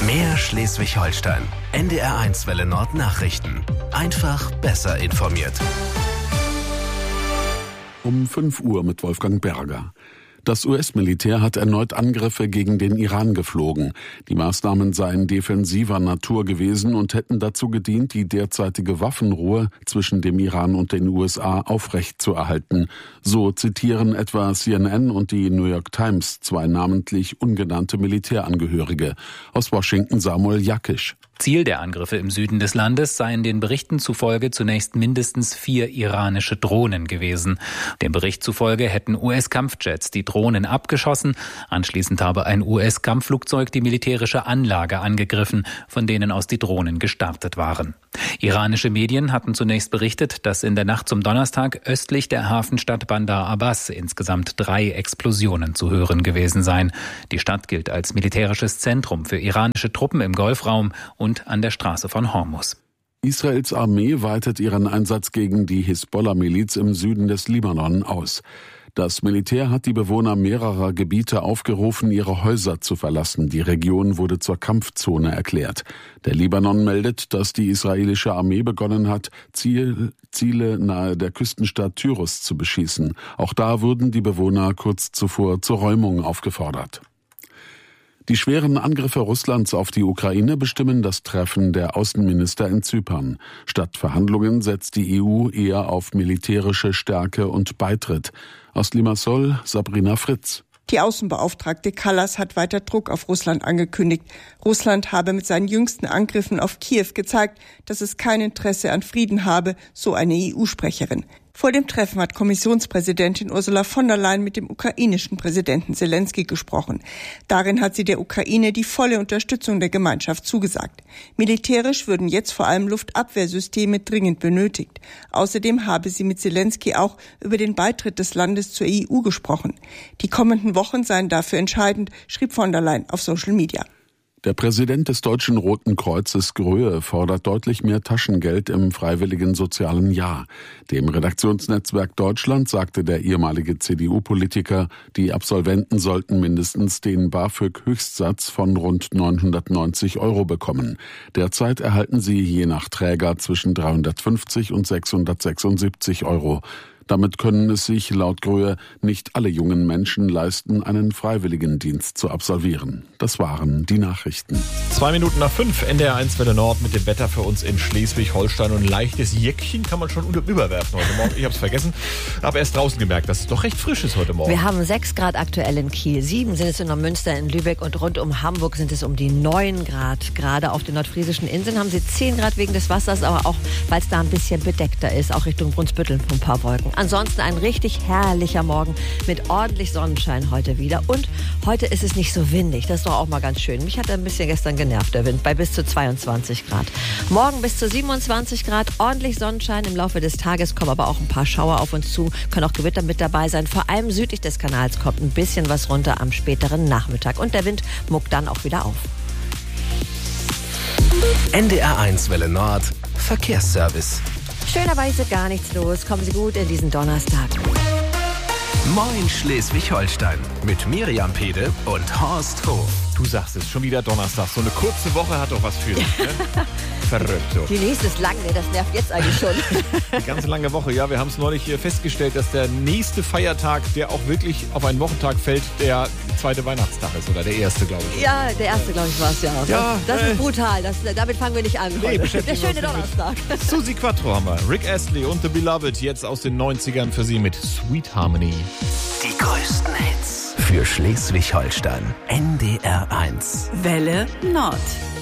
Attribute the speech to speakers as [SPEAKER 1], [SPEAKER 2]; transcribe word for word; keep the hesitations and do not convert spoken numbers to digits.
[SPEAKER 1] Mehr Schleswig-Holstein. N D R eins Welle Nord Nachrichten. Einfach besser informiert.
[SPEAKER 2] Um fünf Uhr mit Wolfgang Berger. Das U S-Militär hat erneut Angriffe gegen den Iran geflogen. Die Maßnahmen seien defensiver Natur gewesen und hätten dazu gedient, die derzeitige Waffenruhe zwischen dem Iran und den U S A aufrechtzuerhalten. So zitieren etwa C N N und die New York Times zwei namentlich ungenannte Militärangehörige. Aus Washington Samuel Jakisch.
[SPEAKER 3] Ziel der Angriffe im Süden des Landes seien den Berichten zufolge zunächst mindestens vier iranische Drohnen gewesen. Dem Bericht zufolge hätten U S-Kampfjets die Drohnen abgeschossen. Anschließend habe ein U S-Kampfflugzeug die militärische Anlage angegriffen, von denen aus die Drohnen gestartet waren. Iranische Medien hatten zunächst berichtet, dass in der Nacht zum Donnerstag östlich der Hafenstadt Bandar Abbas insgesamt drei Explosionen zu hören gewesen seien. Die Stadt gilt als militärisches Zentrum für iranische Truppen im Golfraum und und an der Straße von Hormuz.
[SPEAKER 2] Israels Armee weitet ihren Einsatz gegen die Hisbollah-Miliz im Süden des Libanon aus. Das Militär hat die Bewohner mehrerer Gebiete aufgerufen, ihre Häuser zu verlassen. Die Region wurde zur Kampfzone erklärt. Der Libanon meldet, dass die israelische Armee begonnen hat, Ziel, Ziele nahe der Küstenstadt Tyrus zu beschießen. Auch da wurden die Bewohner kurz zuvor zur Räumung aufgefordert. Die schweren Angriffe Russlands auf die Ukraine bestimmen das Treffen der Außenminister in Zypern. Statt Verhandlungen setzt die E U eher auf militärische Stärke und Beitritt. Aus Limassol Sabrina Fritz.
[SPEAKER 4] Die Außenbeauftragte Kallas hat weiter Druck auf Russland angekündigt. Russland habe mit seinen jüngsten Angriffen auf Kiew gezeigt, dass es kein Interesse an Frieden habe, so eine E U-Sprecherin. Vor dem Treffen hat Kommissionspräsidentin Ursula von der Leyen mit dem ukrainischen Präsidenten Selenskyj gesprochen. Darin hat sie der Ukraine die volle Unterstützung der Gemeinschaft zugesagt. Militärisch würden jetzt vor allem Luftabwehrsysteme dringend benötigt. Außerdem habe sie mit Selenskyj auch über den Beitritt des Landes zur E U gesprochen. Die kommenden Wochen seien dafür entscheidend, schrieb von der Leyen auf Social Media.
[SPEAKER 2] Der Präsident des Deutschen Roten Kreuzes Gröhe fordert deutlich mehr Taschengeld im freiwilligen sozialen Jahr. Dem Redaktionsnetzwerk Deutschland sagte der ehemalige C D U-Politiker, die Absolventen sollten mindestens den BAföG-Höchstsatz von rund neunhundertneunzig Euro bekommen. Derzeit erhalten sie je nach Träger zwischen dreihundertfünfzig und sechshundertsechsundsiebzig Euro. Damit können es sich laut Gröhe nicht alle jungen Menschen leisten, einen Freiwilligendienst zu absolvieren. Das waren die Nachrichten.
[SPEAKER 5] Zwei Minuten nach fünf, N D R eins Welle Nord mit dem Wetter für uns in Schleswig-Holstein. Und ein leichtes Jäckchen kann man schon überwerfen heute Morgen. Ich habe es vergessen, habe erst draußen gemerkt, dass es doch recht frisch ist heute Morgen.
[SPEAKER 6] Wir haben sechs Grad aktuell in Kiel, sieben sind es in Neumünster, in Lübeck und rund um Hamburg sind es um die neun Grad. Gerade auf den nordfriesischen Inseln haben sie zehn Grad wegen des Wassers, aber auch, weil es da ein bisschen bedeckter ist, auch Richtung Brunsbüttel ein paar Wolken. Ansonsten ein richtig herrlicher Morgen mit ordentlich Sonnenschein heute wieder. Und heute ist es nicht so windig. Das ist doch auch mal ganz schön. Mich hat ein bisschen gestern genervt, der Wind, bei bis zu zweiundzwanzig Grad. Morgen bis zu siebenundzwanzig Grad, ordentlich Sonnenschein. Im Laufe des Tages kommen aber auch ein paar Schauer auf uns zu. Können auch Gewitter mit dabei sein. Vor allem südlich des Kanals kommt ein bisschen was runter am späteren Nachmittag. Und der Wind muckt dann auch wieder auf.
[SPEAKER 1] N D R eins Welle Nord Verkehrsservice.
[SPEAKER 6] Schönerweise gar nichts los. Kommen Sie gut in diesen Donnerstag.
[SPEAKER 1] Moin Schleswig-Holstein mit Miriam Pede und Horst Hof.
[SPEAKER 5] Du sagst es, schon wieder Donnerstag. So eine kurze Woche hat doch was für dich, ne? Verrückt. So.
[SPEAKER 6] Die nächste ist lang, ne? Das nervt jetzt eigentlich schon.
[SPEAKER 5] Die ganz lange Woche, ja. Wir haben es neulich festgestellt, dass der nächste Feiertag, der auch wirklich auf einen Wochentag fällt, der zweite Weihnachtstag ist. Oder der erste, glaube ich.
[SPEAKER 6] Ja, der erste, glaube ich, war es, ja.
[SPEAKER 5] ja.
[SPEAKER 6] Das
[SPEAKER 5] äh,
[SPEAKER 6] ist brutal. Das, damit fangen wir nicht an.
[SPEAKER 5] Nee,
[SPEAKER 6] der schöne Donnerstag.
[SPEAKER 5] Susi Quattro haben wir. Rick Astley und The Beloved jetzt aus den neunzigern für Sie mit Sweet Harmony.
[SPEAKER 1] Die größten Hits für Schleswig-Holstein. N D R eins.
[SPEAKER 7] Welle Nord.